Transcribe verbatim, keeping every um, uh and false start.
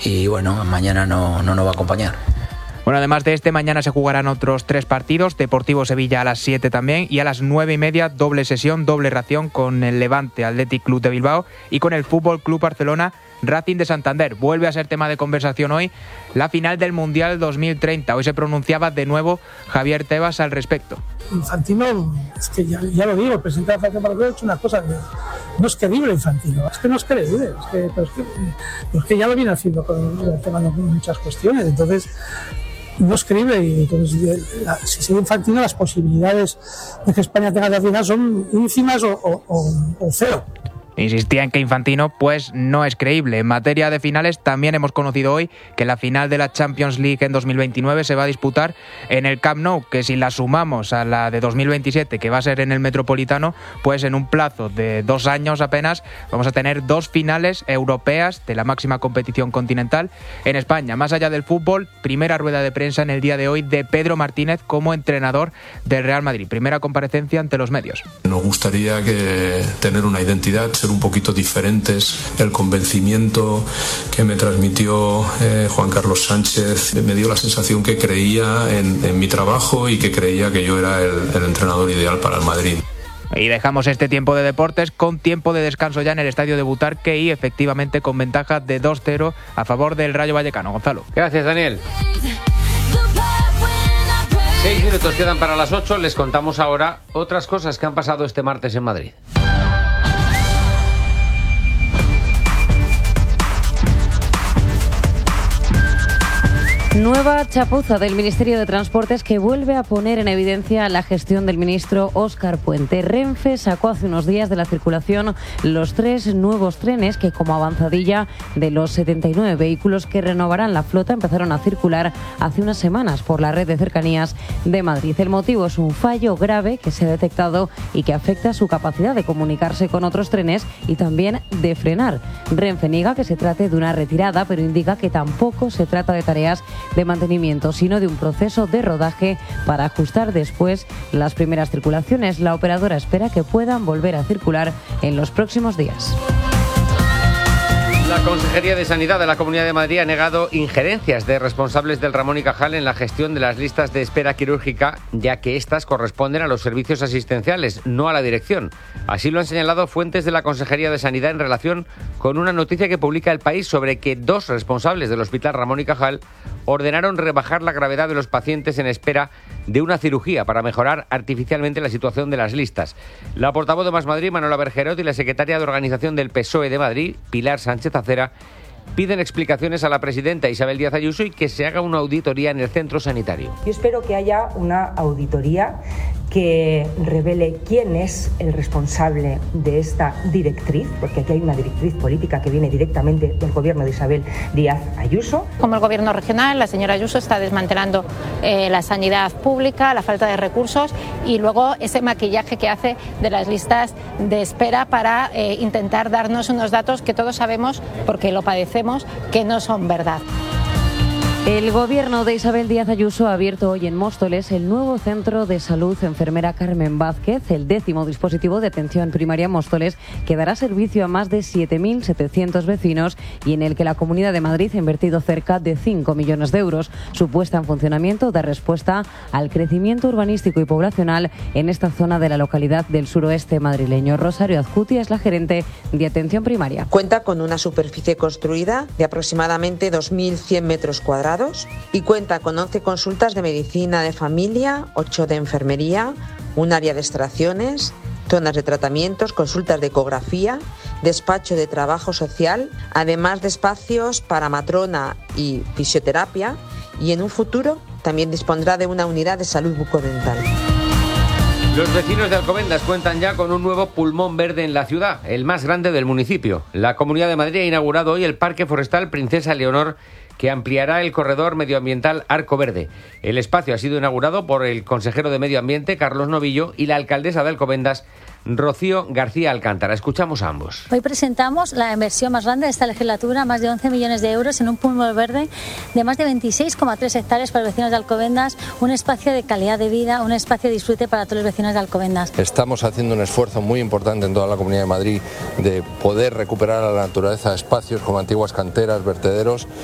y bueno, mañana no, no nos va a acompañar. Bueno, además de este, mañana se jugarán otros tres partidos. Deportivo Sevilla a las siete también, y a las nueve y media doble sesión, doble ración con el Levante Athletic Club de Bilbao y con el Fútbol Club Barcelona Racing de Santander. Vuelve a ser tema de conversación hoy la final del Mundial dos mil treinta. Hoy se pronunciaba de nuevo Javier Tebas al respecto. Infantino, es que ya, ya lo digo, el presidente de la Federación Europea ha hecho una cosa que no es creíble. Infantino, es que no es creíble, es que, pero es que, pero es que ya lo viene haciendo con el tema de muchas cuestiones, entonces no es creíble. Y entonces, la, si sigue Infantino, las posibilidades de que España tenga la final son ínfimas o, o, o, o cero. Insistía en que Infantino pues no es creíble. En materia de finales, también hemos conocido hoy que la final de la Champions League en dos mil veintinueve se va a disputar en el Camp Nou, que si la sumamos a la de dos mil veintisiete, que va a ser en el Metropolitano, pues en un plazo de dos años apenas vamos a tener dos finales europeas de la máxima competición continental en España. Más allá del fútbol, primera rueda de prensa en el día de hoy de Pedro Martínez como entrenador del Real Madrid. Primera comparecencia ante los medios. Nos gustaría que tener una identidad, un poquito diferentes. El convencimiento que me transmitió eh, Juan Carlos Sánchez me dio la sensación que creía en, en mi trabajo y que creía que yo era el, el entrenador ideal para el Madrid. Y dejamos este tiempo de deportes con tiempo de descanso ya en el estadio de Butarque y efectivamente con ventaja de dos cero a favor del Rayo Vallecano. Gonzalo. Gracias, Daniel. Seis minutos quedan para las ocho. Les contamos ahora otras cosas que han pasado este martes en Madrid. Nueva chapuza del Ministerio de Transportes que vuelve a poner en evidencia la gestión del ministro Óscar Puente. Renfe sacó hace unos días de la circulación los tres nuevos trenes que, como avanzadilla de los setenta y nueve vehículos que renovarán la flota, empezaron a circular hace unas semanas por la red de cercanías de Madrid. El motivo es un fallo grave que se ha detectado y que afecta su capacidad de comunicarse con otros trenes y también de frenar. Renfe niega que se trate de una retirada, pero indica que tampoco se trata de tareas de mantenimiento, sino de un proceso de rodaje para ajustar después las primeras circulaciones. La operadora espera que puedan volver a circular en los próximos días. La Consejería de Sanidad de la Comunidad de Madrid ha negado injerencias de responsables del Ramón y Cajal en la gestión de las listas de espera quirúrgica, ya que éstas corresponden a los servicios asistenciales, no a la dirección. Así lo han señalado fuentes de la Consejería de Sanidad en relación con una noticia que publica El País sobre que dos responsables del Hospital Ramón y Cajal ordenaron rebajar la gravedad de los pacientes en espera de una cirugía para mejorar artificialmente la situación de las listas. La portavoz de Más Madrid, Manuela Bergerot, y la secretaria de Organización del P S O E de Madrid, Pilar Sánchez Acera, piden explicaciones a la presidenta Isabel Díaz Ayuso y que se haga una auditoría en el centro sanitario. Yo espero que haya una auditoría que revele quién es el responsable de esta directriz, porque aquí hay una directriz política que viene directamente del gobierno de Isabel Díaz Ayuso. Como el gobierno regional, la señora Ayuso está desmantelando eh, la sanidad pública, la falta de recursos y luego ese maquillaje que hace de las listas de espera para eh, intentar darnos unos datos que todos sabemos, porque lo padecemos, que no son verdad. El gobierno de Isabel Díaz Ayuso ha abierto hoy en Móstoles el nuevo centro de salud enfermera Carmen Vázquez, el décimo dispositivo de atención primaria en Móstoles, que dará servicio a más de siete mil setecientos vecinos y en el que la Comunidad de Madrid ha invertido cerca de cinco millones de euros. Su puesta en funcionamiento da respuesta al crecimiento urbanístico y poblacional en esta zona de la localidad del suroeste madrileño. Rosario Azcutia es la gerente de atención primaria. Cuenta con una superficie construida de aproximadamente dos mil cien metros cuadrados y cuenta con once consultas de medicina de familia, ocho de enfermería, un área de extracciones, zonas de tratamientos, consultas de ecografía, despacho de trabajo social, además de espacios para matrona y fisioterapia, y en un futuro también dispondrá de una unidad de salud bucodental. Los vecinos de Alcobendas cuentan ya con un nuevo pulmón verde en la ciudad, el más grande del municipio. La Comunidad de Madrid ha inaugurado hoy el Parque Forestal Princesa Leonor, que ampliará el corredor medioambiental Arco Verde. El espacio ha sido inaugurado por el consejero de Medio Ambiente, Carlos Novillo, y la alcaldesa de Alcobendas, Rocío García Alcántara. Escuchamos a ambos. Hoy presentamos la inversión más grande de esta legislatura, más de once millones de euros en un pulmón verde de más de veintiséis coma tres hectáreas para los vecinos de Alcobendas, un espacio de calidad de vida, un espacio de disfrute para todos los vecinos de Alcobendas. Estamos haciendo un esfuerzo muy importante en toda la Comunidad de Madrid de poder recuperar a la naturaleza espacios como antiguas canteras, vertederos,